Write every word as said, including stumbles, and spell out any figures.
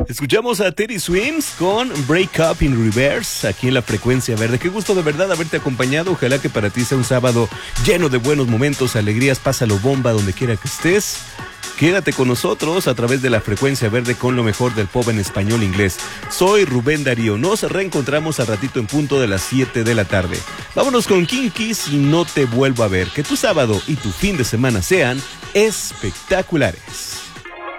Escuchamos a Teddy Swims con Break Up in Reverse aquí en la Frecuencia Verde. Qué gusto de verdad haberte acompañado. Ojalá que para ti sea un sábado lleno de buenos momentos, alegrías. Pásalo bomba donde quiera que estés. Quédate con nosotros a través de la Frecuencia Verde con lo mejor del pop en español e inglés. Soy Rubén Darío. Nos reencontramos al ratito en punto de las siete de la tarde. Vámonos con Kinkies y No Te Vuelvo a Ver. Que tu sábado y tu fin de semana sean espectaculares.